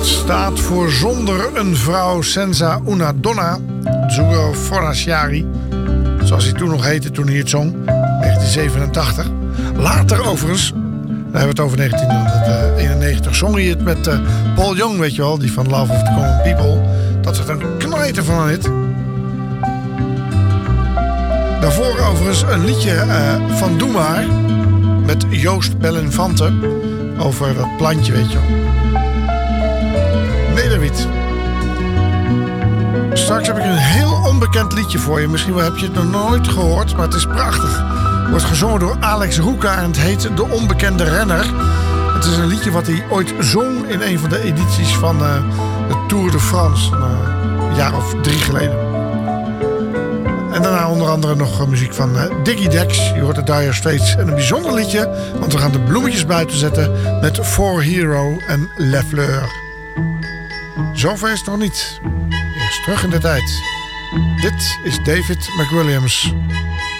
staat voor Zonder een vrouw senza una donna. Zugo Fornaciari, zoals hij toen nog heette toen hij het zong. 1987. Later overigens, daar hebben we het over 1991, zong hij het met Paul Young, weet je wel, die van Love of the Common People. Dat is een knijter van een hit. Daarvoor overigens een liedje van Doe Maar met Joost Bellinfante over dat plantje, weet je wel. Nederwiet. Straks heb ik een heel onbekend liedje voor je. Misschien heb je het nog nooit gehoord, maar het is prachtig. Het wordt gezongen door Alex Roeka en het heet De Onbekende Renner. Het is een liedje wat hij ooit zong in een van de edities van de Tour de France. Een jaar of 3 geleden. En daarna onder andere nog muziek van Diggy Dex. Je hoort de Dire Straits. En een bijzonder liedje, want we gaan de bloemetjes buiten zetten met For Hero en Le Fleur. Zover is het nog niet. Eerst terug in de tijd. Dit is David McWilliams.